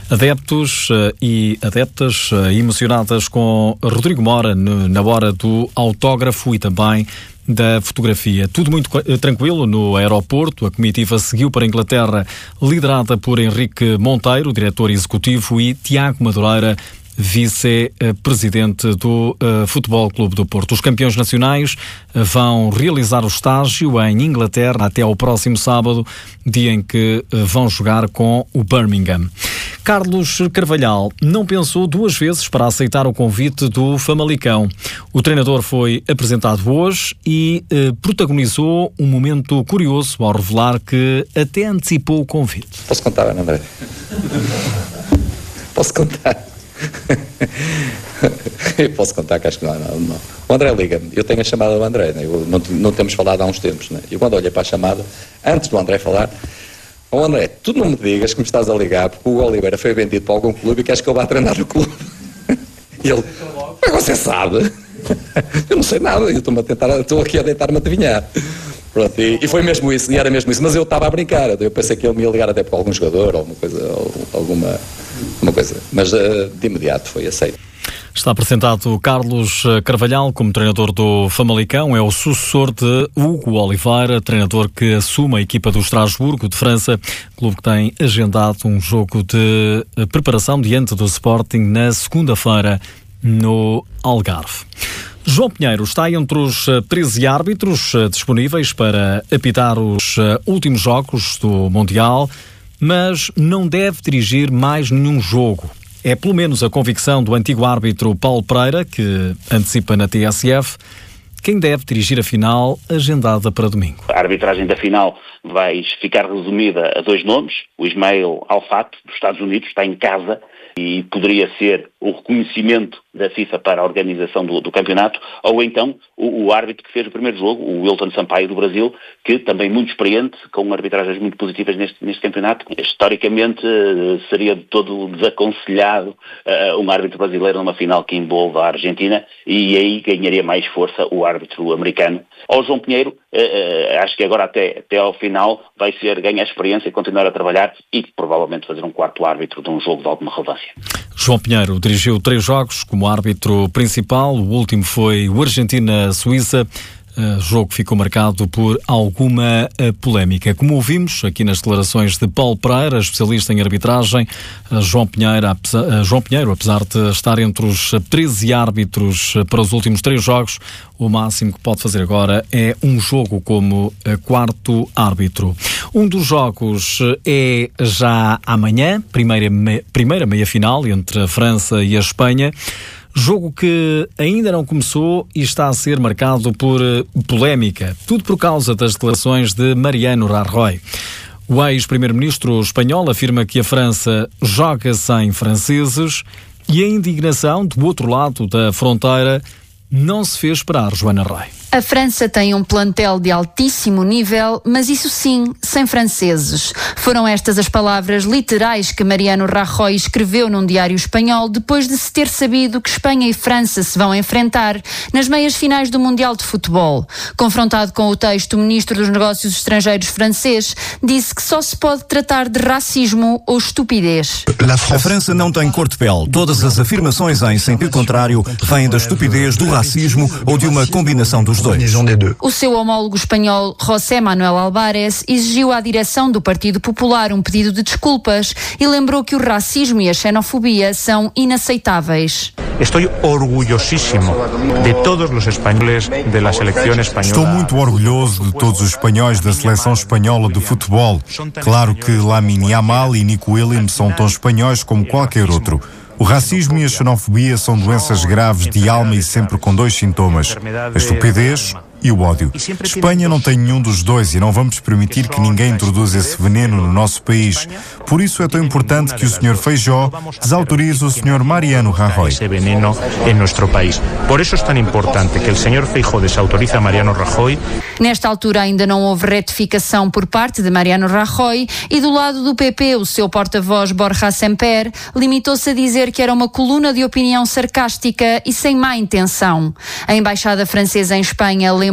Adeptos e adeptas emocionadas com Rodrigo Mora na hora do autógrafo e também da fotografia. Tudo muito tranquilo no aeroporto. A comitiva seguiu para a Inglaterra, liderada por Henrique Monteiro, diretor executivo, e Tiago Madureira, vice-presidente do Futebol Clube do Porto. Os campeões nacionais vão realizar o estágio em Inglaterra até ao próximo sábado, dia em que vão jogar com o Birmingham. Carlos Carvalhal não pensou duas vezes para aceitar o convite do Famalicão. O treinador foi apresentado hoje e protagonizou um momento curioso ao revelar que até antecipou o convite. Posso contar, André? Posso contar? Eu posso contar que acho que não. O André liga-me, eu tenho a chamada do André, né? não temos falado há uns tempos, né? E quando olhei para a chamada, antes do André falar, André, tu não me digas que me estás a ligar porque o Oliveira foi vendido para algum clube e queres que eu vá treinar no clube. E ele, mas você sabe? Eu não sei nada, eu estou aqui a deitar-me a adivinhar. Pronto, e foi mesmo isso, e era mesmo isso, mas eu estava a brincar, eu pensei que ele me ia ligar até para algum jogador ou alguma coisa, mas de imediato foi aceito. Está apresentado Carlos Carvalhal como treinador do Famalicão, é o sucessor de Hugo Oliveira, treinador que assume a equipa do Estrasburgo de França, clube que tem agendado um jogo de preparação diante do Sporting na segunda-feira no Algarve. João Pinheiro está entre os 13 árbitros disponíveis para apitar os últimos jogos do Mundial, mas não deve dirigir mais nenhum jogo. É pelo menos a convicção do antigo árbitro Paulo Pereira, que antecipa na TSF, quem deve dirigir a final agendada para domingo. A arbitragem da final vai ficar resumida a dois nomes. O Ismael Alfat, dos Estados Unidos, está em casa e poderia ser o reconhecimento da FIFA para a organização do campeonato, ou então o árbitro que fez o primeiro jogo, o Wilton Sampaio do Brasil, que também muito experiente, com arbitragens muito positivas neste campeonato. Historicamente seria de todo desaconselhado um árbitro brasileiro numa final que envolva a Argentina, e aí ganharia mais força o árbitro americano. Ao João Pinheiro, acho que agora até ao final vai ser ganhar experiência e continuar a trabalhar e provavelmente fazer um quarto árbitro de um jogo de alguma relevância. João Pinheiro dirigiu 3 jogos como árbitro principal, o último foi o Argentina-Suíça. O jogo ficou marcado por alguma polémica. Como ouvimos aqui nas declarações de Paulo Pereira, especialista em arbitragem, João Pinheiro, apesar de estar entre os 13 árbitros para os últimos 3 jogos, o máximo que pode fazer agora é um jogo como quarto árbitro. Um dos jogos é já amanhã, primeira meia-final entre a França e a Espanha. Jogo que ainda não começou e está a ser marcado por polémica. Tudo por causa das declarações de Mariano Rajoy. O ex-primeiro-ministro espanhol afirma que a França joga sem franceses e a indignação do outro lado da fronteira não se fez esperar, Joana Rei. A França tem um plantel de altíssimo nível, mas isso sim, sem franceses. Foram estas as palavras literais que Mariano Rajoy escreveu num diário espanhol depois de se ter sabido que Espanha e França se vão enfrentar nas meias finais do Mundial de Futebol. Confrontado com o texto, o ministro dos Negócios Estrangeiros francês disse que só se pode tratar de racismo ou estupidez. A França não tem cor de pele. Todas as afirmações em sentido contrário vêm da estupidez, do racismo ou de uma combinação dos dois. O seu homólogo espanhol, José Manuel Álvarez, exigiu à direção do Partido Popular um pedido de desculpas e lembrou que o racismo e a xenofobia são inaceitáveis. Estou orgulhosíssimo de todos os espanhóis da seleção espanhola. Estou muito orgulhoso de todos os espanhóis da seleção espanhola de futebol. Claro que Lamine Yamal e Nico Williams são tão espanhóis como qualquer outro. O racismo e a xenofobia são doenças graves de alma e sempre com 2 sintomas: a estupidez e o ódio. Espanha não tem nenhum dos dois e não vamos permitir que ninguém introduza esse veneno no nosso país. Por isso é tão importante que o Sr. Feijóo desautorize o Sr. Mariano Rajoy. Esse veneno em nosso país. Por isso é tão importante que o Sr. Feijóo desautorize a Mariano Rajoy. Nesta altura ainda não houve retificação por parte de Mariano Rajoy e do lado do PP, o seu porta-voz Borja Semper limitou-se a dizer que era uma coluna de opinião sarcástica e sem má intenção. A embaixada francesa em Espanha lembrou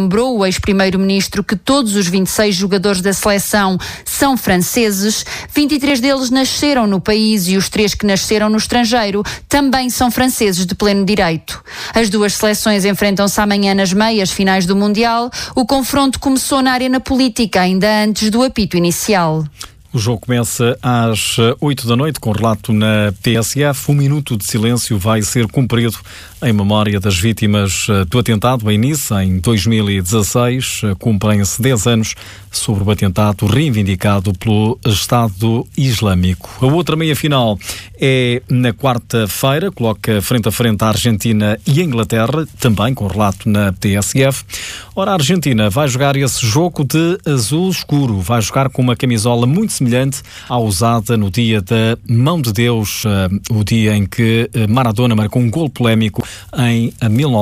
lembrou o ex-primeiro-ministro que todos os 26 jogadores da seleção são franceses. 23 deles nasceram no país e os 3 que nasceram no estrangeiro também são franceses de pleno direito. As duas seleções enfrentam-se amanhã nas meias finais do Mundial. O confronto começou na arena política, ainda antes do apito inicial. O jogo começa às 8 da noite, com relato na TSF. 1 minuto de silêncio vai ser cumprido em memória das vítimas do atentado em Nice, em 2016. Cumprem-se 10 anos sobre o atentado reivindicado pelo Estado Islâmico. A outra meia-final é na quarta-feira, coloca frente a frente a Argentina e a Inglaterra, também com relato na TSF. Ora, a Argentina vai jogar esse jogo de azul escuro, vai jogar com uma camisola muito semelhante à usada no dia da Mão de Deus, o dia em que Maradona marcou um gol polémico em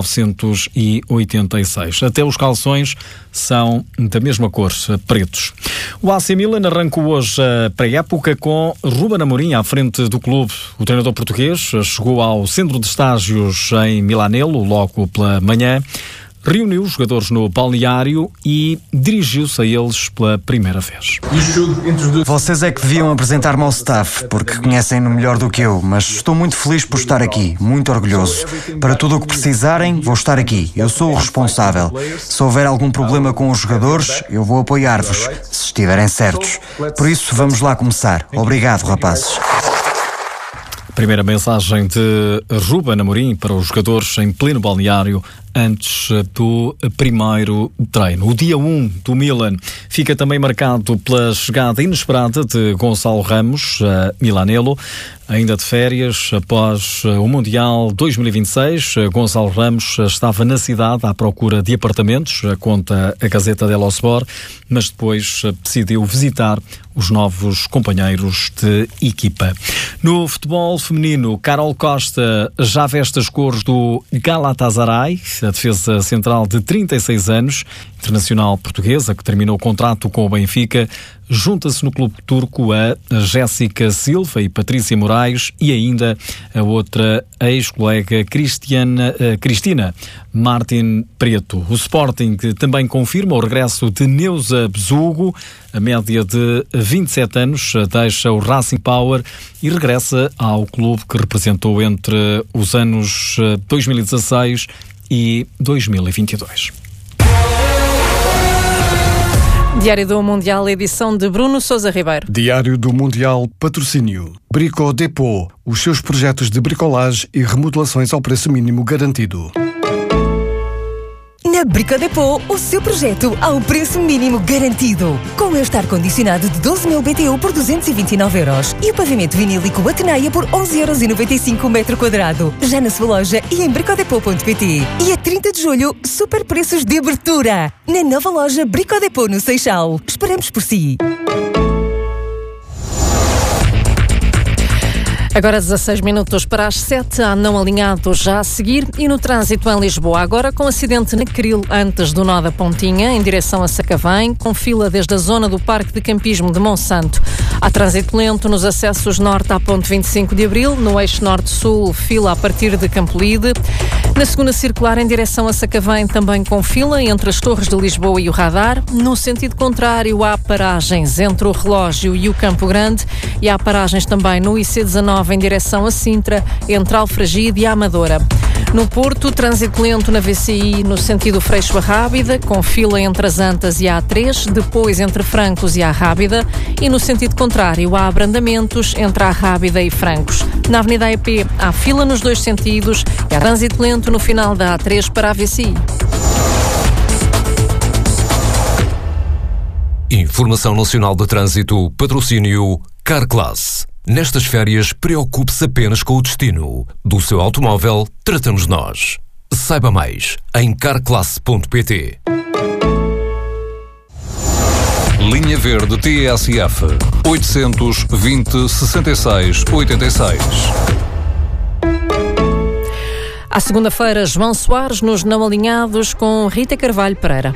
1986. Até os calções são da mesma cor, pretos. O AC Milan arrancou hoje a pré-época com Ruben Amorim à frente do clube. O treinador português chegou ao centro de estágios em Milanello logo pela manhã, reuniu os jogadores no balneário e dirigiu-se a eles pela primeira vez. Vocês é que deviam apresentar-me ao staff, porque conhecem-no melhor do que eu, mas estou muito feliz por estar aqui, muito orgulhoso. Para tudo o que precisarem, vou estar aqui. Eu sou o responsável. Se houver algum problema com os jogadores, eu vou apoiar-vos, se estiverem certos. Por isso, vamos lá começar. Obrigado, rapazes. Primeira mensagem de Ruben Amorim para os jogadores em pleno balneário antes do primeiro treino. O dia 1 do Milan fica também marcado pela chegada inesperada de Gonçalo Ramos a Milanello. Ainda de férias, após o Mundial 2026, Gonçalo Ramos estava na cidade à procura de apartamentos, conta a Gazeta dello Sport, mas depois decidiu visitar os novos companheiros de equipa. No futebol feminino, Carol Costa já veste as cores do Galatasaray, a defesa central de 36 anos, internacional portuguesa, que terminou o contrato com o Benfica. Junta-se no clube turco a Jéssica Silva e Patrícia Moraes e ainda a outra ex-colega Cristina Martin Preto. O Sporting também confirma o regresso de Neuza Besugo, a média de 27 anos, deixa o Racing Power e regressa ao clube que representou entre os anos 2016 e 2022. Diário do Mundial, edição de Bruno Sousa Ribeiro. Diário do Mundial, patrocínio Brico Depot, os seus projetos de bricolagem e remodelações ao preço mínimo garantido. Na Brico Depot, o seu projeto ao preço mínimo garantido. Com este ar-condicionado de 12.000 BTU por 229 euros e o pavimento vinílico Atenaia por 11,95 € o metro quadrado. Já na sua loja e em bricodepot.pt. E a 30 de julho, super preços de abertura. Na nova loja Brico Depot no Seixal. Esperamos por si. Agora 16 minutos para as 7, há não alinhados já a seguir e no trânsito em Lisboa. Agora com acidente na Cril antes do nó da Pontinha, em direção a Sacavém, com fila desde a zona do Parque de Campismo de Monsanto. Há trânsito lento nos acessos norte à ponte 25 de Abril, no eixo norte-sul, fila a partir de Campolide. Na segunda circular em direção a Sacavém, também com fila entre as Torres de Lisboa e o Radar. No sentido contrário, há paragens entre o Relógio e o Campo Grande e há paragens também no IC19 em direção a Sintra, entre Alfragide e a Amadora. No Porto, trânsito lento na VCI no sentido Freixo a Rábida, com fila entre as Antas e a A3, depois entre Francos e a Rábida, e no sentido contrário há abrandamentos entre a Rábida e Francos. Na Avenida EP há fila nos dois sentidos e há trânsito lento no final da A3 para a VCI. Informação Nacional de Trânsito, patrocínio Carclass. Nestas férias, preocupe-se apenas com o destino. Do seu automóvel, tratamos nós. Saiba mais em carclass.pt. Linha Verde TSF 820-66-86. À segunda-feira, João Soares nos Não Alinhados com Rita Carvalho Pereira.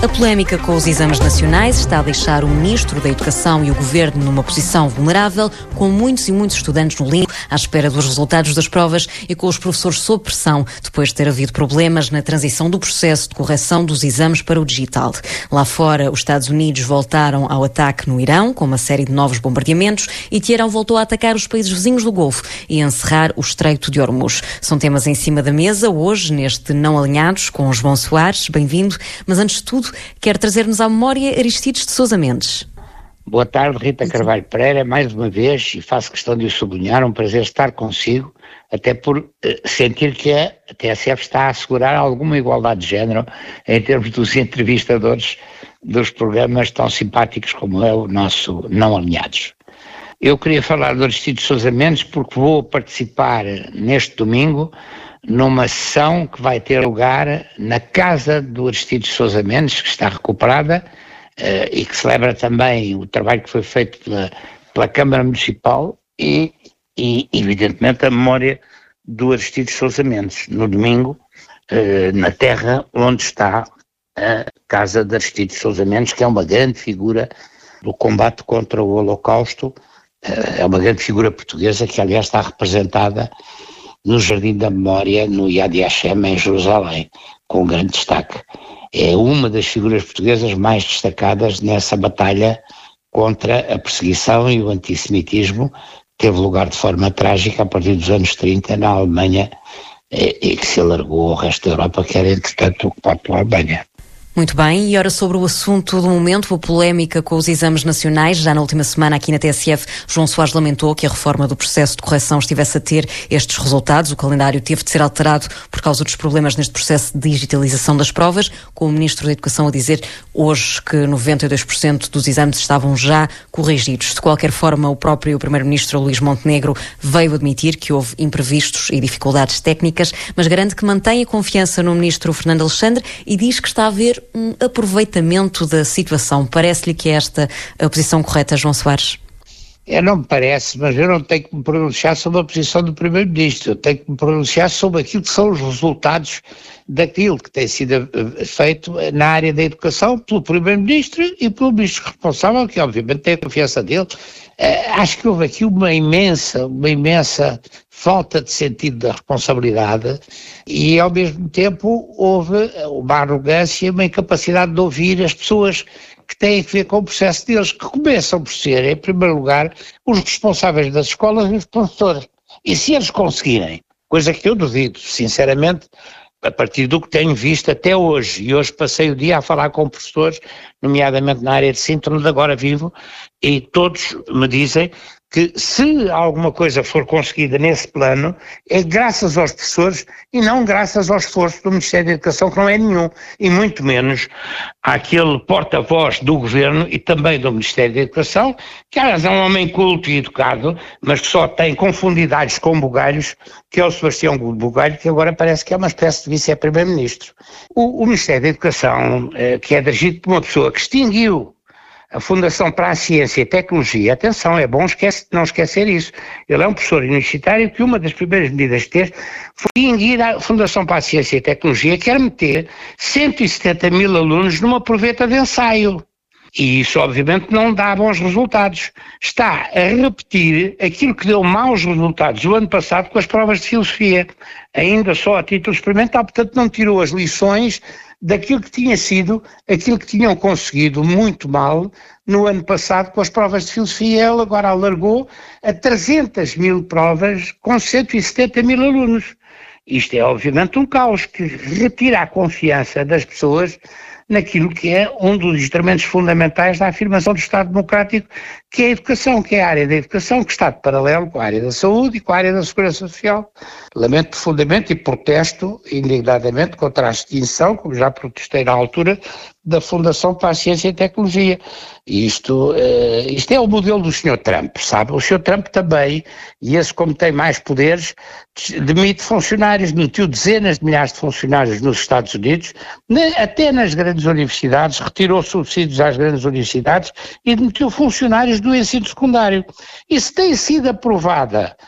A polémica com os exames nacionais está a deixar o Ministro da Educação e o Governo numa posição vulnerável, com muitos e muitos estudantes no limbo, à espera dos resultados das provas e com os professores sob pressão, depois de ter havido problemas na transição do processo de correção dos exames para o digital. Lá fora, os Estados Unidos voltaram ao ataque no Irão, com uma série de novos bombardeamentos, e Teherão voltou a atacar os países vizinhos do Golfo e encerrar o Estreito de Hormuz. São temas em cima da mesa hoje, neste Não Alinhados, com João Soares. Bem-vindo. Mas antes de tudo, quer trazer-nos à memória Aristides de Sousa Mendes. Boa tarde, Rita Carvalho Pereira, mais uma vez, e faço questão de o sublinhar, um prazer estar consigo, até por sentir que a TSF está a assegurar alguma igualdade de género em termos dos entrevistadores dos programas tão simpáticos como é o nosso Não Alinhados. Eu queria falar do Aristides de Sousa Mendes porque vou participar neste domingo numa sessão que vai ter lugar na casa do Aristides de Sousa Mendes, que está recuperada, e que celebra também o trabalho que foi feito pela Câmara Municipal e evidentemente, a memória do Aristides de Sousa Mendes, no domingo, na terra onde está a casa de Aristides de Sousa Mendes, que é uma grande figura do combate contra o Holocausto, é uma grande figura portuguesa que, aliás, está representada no Jardim da Memória, no Yad Vashem, em Jerusalém, com grande destaque. É uma das figuras portuguesas mais destacadas nessa batalha contra a perseguição e o antissemitismo, que teve lugar de forma trágica a partir dos anos 30 na Alemanha e que se alargou ao resto da Europa, que era, entretanto, ocupado pela Alemanha. Muito bem, e ora sobre o assunto do momento, a polémica com os exames nacionais. Já na última semana aqui na TSF, João Soares lamentou que a reforma do processo de correção estivesse a ter estes resultados. O calendário teve de ser alterado por causa dos problemas neste processo de digitalização das provas, com o Ministro da Educação a dizer hoje que 92% dos exames estavam já corrigidos. De qualquer forma, o próprio Primeiro-Ministro Luís Montenegro veio admitir que houve imprevistos e dificuldades técnicas, mas garante que mantém a confiança no Ministro Fernando Alexandre e diz que está a haver um aproveitamento da situação. Parece-lhe que é esta a posição correta, João Soares? Não me parece, mas eu não tenho que me pronunciar sobre a posição do Primeiro-Ministro, eu tenho que me pronunciar sobre aquilo que são os resultados daquilo que tem sido feito na área da educação pelo Primeiro-Ministro e pelo Ministro responsável, que obviamente tem a confiança dele. Acho que houve aqui uma imensa falta de sentido da responsabilidade e ao mesmo tempo houve uma arrogância e uma incapacidade de ouvir as pessoas que têm a ver com o processo deles, que começam por ser, em primeiro lugar, os responsáveis das escolas e os professores. E se eles conseguirem, coisa que eu duvido, sinceramente, a partir do que tenho visto até hoje, e hoje passei o dia a falar com professores, nomeadamente na área de Sintra, onde agora vivo, e todos me dizem que se alguma coisa for conseguida nesse plano, é graças aos professores e não graças ao esforço do Ministério da Educação, que não é nenhum, e muito menos àquele porta-voz do Governo e também do Ministério da Educação, que aliás é um homem culto e educado, mas que só tem confundidades com bugalhos, que é o Sebastião Bugalho, que agora parece que é uma espécie de vice-primeiro-ministro. O Ministério da Educação, que é dirigido por uma pessoa que extinguiu a Fundação para a Ciência e Tecnologia, atenção, é bom não esquecer isso, ele é um professor universitário que uma das primeiras medidas que teve foi extinguir a Fundação para a Ciência e Tecnologia, que era meter 170 mil alunos numa proveta de ensaio. E isso obviamente não dá bons resultados. Está a repetir aquilo que deu maus resultados o ano passado com as provas de filosofia, ainda só a título experimental, portanto não tirou as lições daquilo que tinha sido, aquilo que tinham conseguido muito mal no ano passado com as provas de filosofia. Ele agora alargou a 300 mil provas com 170 mil alunos. Isto é obviamente um caos que retira a confiança das pessoas naquilo que é um dos instrumentos fundamentais da afirmação do Estado Democrático, que é a educação, que é a área da educação, que está de paralelo com a área da saúde e com a área da segurança social. Lamento profundamente e protesto indignadamente contra a extinção, como já protestei na altura, da Fundação para a Ciência e Tecnologia. E isto é o modelo do Sr. Trump, sabe? O Sr. Trump também, e esse como tem mais poderes, demite funcionários, demitiu dezenas de milhares de funcionários nos Estados Unidos, até nas grandes universidades, retirou subsídios às grandes universidades e demitiu funcionários do ensino secundário. E se tem sido aprovada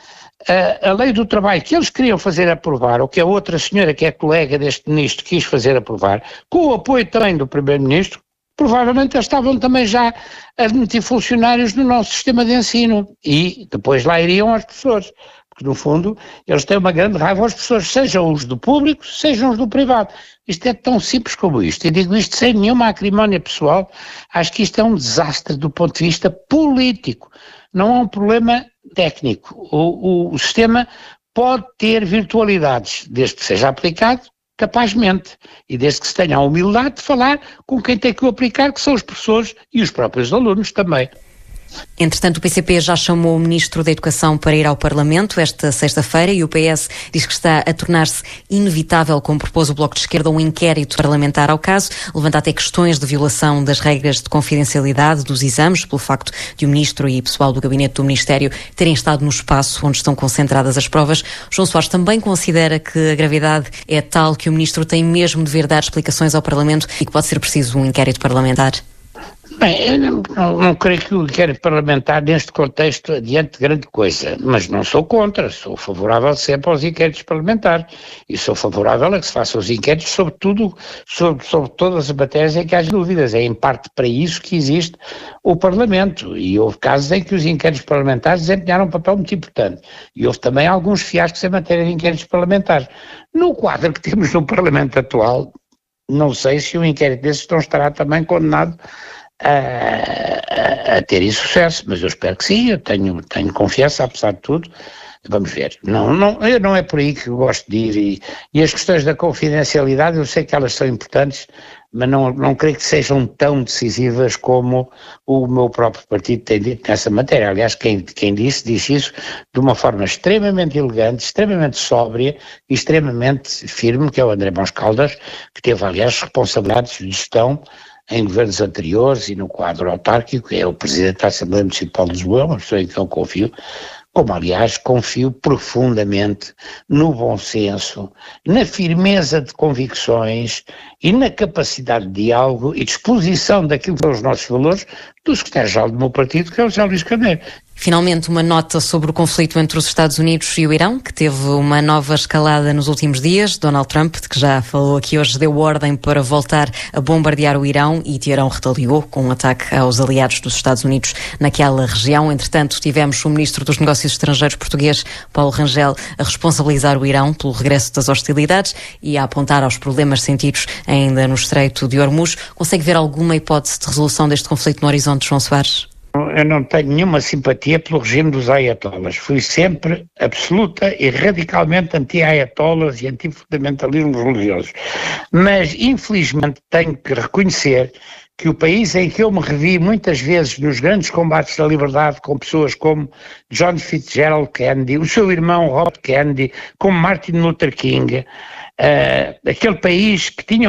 a lei do trabalho que eles queriam fazer aprovar, ou que a outra senhora que é colega deste ministro quis fazer aprovar, com o apoio também do primeiro-ministro, provavelmente eles estavam também já a admitir funcionários no nosso sistema de ensino e depois lá iriam as pessoas, porque no fundo eles têm uma grande raiva às pessoas, sejam os do público, sejam os do privado. Isto é tão simples como isto, e digo isto sem nenhuma acrimónia pessoal, acho que isto é um desastre do ponto de vista político, não é um problema técnico. O sistema pode ter virtualidades, desde que seja aplicado capazmente, e desde que se tenha a humildade de falar com quem tem que o aplicar, que são os professores e os próprios alunos também. Entretanto, o PCP já chamou o Ministro da Educação para ir ao Parlamento esta sexta-feira e o PS diz que está a tornar-se inevitável, como propôs o Bloco de Esquerda, um inquérito parlamentar ao caso. Levanta até questões de violação das regras de confidencialidade dos exames, pelo facto de o Ministro e pessoal do gabinete do Ministério terem estado no espaço onde estão concentradas as provas. João Soares também considera que a gravidade é tal que o Ministro tem mesmo de vir dar explicações ao Parlamento e que pode ser preciso um inquérito parlamentar. Bem, eu não creio que o inquérito parlamentar neste contexto adiante grande coisa, mas não sou contra, sou favorável sempre aos inquéritos parlamentares e sou favorável a que se façam os inquéritos sobre tudo, sobre todas as matérias em que haja dúvidas. É em parte para isso que existe o Parlamento e houve casos em que os inquéritos parlamentares desempenharam um papel muito importante e houve também alguns fiascos em matéria de inquéritos parlamentares. No quadro que temos no Parlamento atual, não sei se um inquérito desses não estará também condenado a ter sucesso, mas eu espero que sim, eu tenho confiança, apesar de tudo. Vamos ver. Não é por aí que eu gosto de ir e as questões da confidencialidade, eu sei que elas são importantes, mas não creio que sejam tão decisivas como o meu próprio partido tem dito nessa matéria. Aliás, quem disse isso de uma forma extremamente elegante, extremamente sóbria e extremamente firme, que é o André Mons Caldas, que teve, aliás, responsabilidades de gestão em governos anteriores e no quadro autárquico, que é o Presidente da Assembleia Municipal de Lisboa, uma pessoa em que eu confio, como aliás confio profundamente no bom senso, na firmeza de convicções e na capacidade de diálogo e de exposição daquilo que são os nossos valores do secretário-geral do meu partido, que é o José Luís Carneiro. Finalmente, uma nota sobre o conflito entre os Estados Unidos e o Irão, que teve uma nova escalada nos últimos dias. Donald Trump, de que já falou aqui hoje, deu ordem para voltar a bombardear o Irão e Teherão retaliou com um ataque aos aliados dos Estados Unidos naquela região. Entretanto, tivemos o Ministro dos Negócios Estrangeiros português, Paulo Rangel, a responsabilizar o Irão pelo regresso das hostilidades e a apontar aos problemas sentidos ainda no Estreito de Hormuz. Consegue ver alguma hipótese de resolução deste conflito no horizonte, João Soares? Eu não tenho nenhuma simpatia pelo regime dos ayatollahs. Fui sempre absoluta e radicalmente anti-ayatollahs e anti-fundamentalismos religiosos. Mas, infelizmente, tenho que reconhecer que o país em que eu me revi muitas vezes nos grandes combates da liberdade com pessoas como John Fitzgerald Kennedy, o seu irmão Robert Kennedy, como Martin Luther King, aquele país que tinha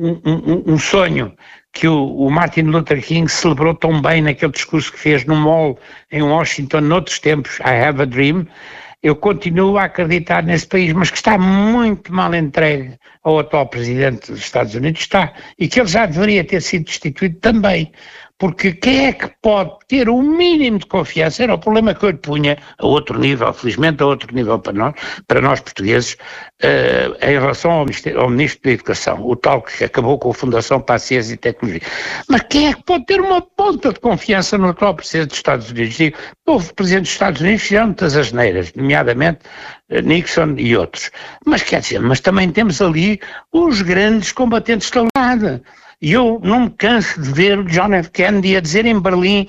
um sonho que o Martin Luther King celebrou tão bem naquele discurso que fez no mall em Washington, noutros tempos, I Have a Dream. Eu continuo a acreditar nesse país, mas que está muito mal entregue ao atual presidente dos Estados Unidos, está, e que ele já deveria ter sido destituído também, porque quem é que pode ter o mínimo de confiança, era o problema que eu lhe punha a outro nível, felizmente a outro nível para nós portugueses, em relação ao Ministro da Educação, o tal que acabou com a Fundação para a Ciência e Tecnologia. Mas quem é que pode ter uma ponta de confiança no atual Presidente dos Estados Unidos? Digo, o Presidente dos Estados Unidos fizeram muitas asneiras, nomeadamente Nixon e outros. Mas quer dizer, mas também temos ali os grandes combatentes da liberdade. E eu não me canso de ver o John F. Kennedy a dizer em Berlim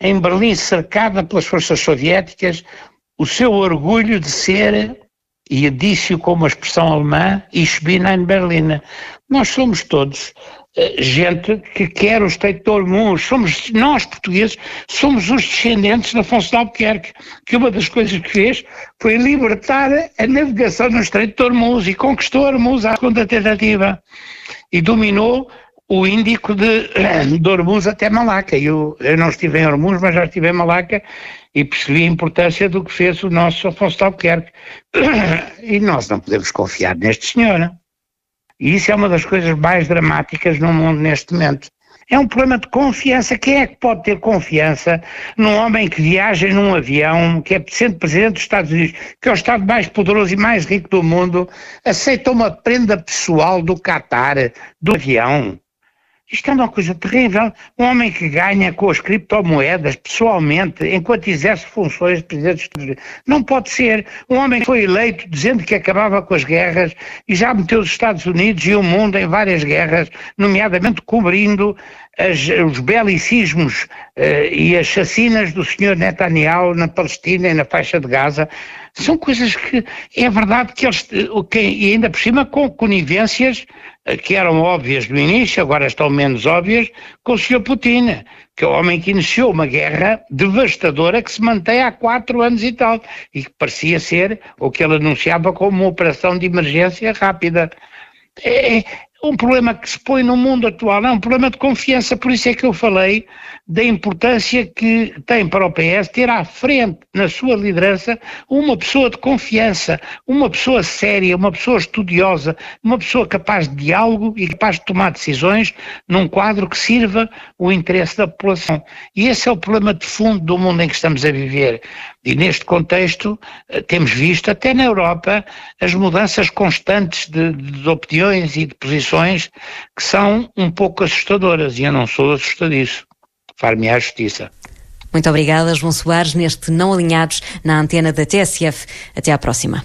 cercada pelas forças soviéticas, o seu orgulho de ser, e disse-o com uma expressão alemã, Ich bin ein Berliner. Nós somos todos gente que quer o Estreito de Hormuz, nós portugueses, somos os descendentes de Afonso de Albuquerque, que uma das coisas que fez foi libertar a navegação no Estreito de Hormuz e conquistou Hormuz à segunda tentativa e dominou o Índico de Hormuz até Malaca. Eu não estive em Hormuz, mas já estive em Malaca e percebi a importância do que fez o nosso Afonso de Albuquerque. E nós não podemos confiar neste senhor. E isso é uma das coisas mais dramáticas no mundo neste momento. É um problema de confiança. Quem é que pode ter confiança num homem que viaja num avião, que é sendo presidente dos Estados Unidos, que é o Estado mais poderoso e mais rico do mundo, aceita uma prenda pessoal do Qatar, do avião? Isto é uma coisa terrível. Um homem que ganha com as criptomoedas pessoalmente, enquanto exerce funções de presidente dos Estados Unidos. Não pode ser. Um homem que foi eleito dizendo que acabava com as guerras e já meteu os Estados Unidos e o mundo em várias guerras, nomeadamente cobrindo os belicismos e as chacinas do Sr. Netanyahu na Palestina e na faixa de Gaza. São coisas que é verdade que eles, e ainda por cima com conivências que eram óbvias no início, agora estão menos óbvias, com o Sr. Putin, que é o homem que iniciou uma guerra devastadora que se mantém há 4 anos e tal, e que parecia ser o que ele anunciava como uma operação de emergência rápida. É um problema que se põe no mundo atual, é um problema de confiança, por isso é que eu falei da importância que tem para o PS ter à frente, na sua liderança, uma pessoa de confiança, uma pessoa séria, uma pessoa estudiosa, uma pessoa capaz de diálogo e capaz de tomar decisões num quadro que sirva o interesse da população. E esse é o problema de fundo do mundo em que estamos a viver. E neste contexto temos visto, até na Europa, as mudanças constantes de opiniões e de posições que são um pouco assustadoras, e eu não sou assustadiço. Far-me à justiça. Muito obrigada, João Soares, neste Não Alinhados na antena da TSF. Até à próxima.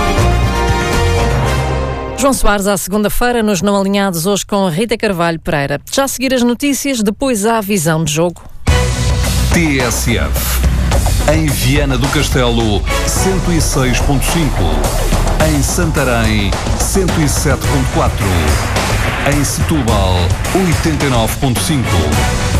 João Soares, à segunda-feira, nos Não Alinhados, hoje com Rita Carvalho Pereira. Já a seguir as notícias, depois há a visão de jogo. TSF. Em Viana do Castelo, 106.5. Em Santarém, 107.4. Em Setúbal, 89.5.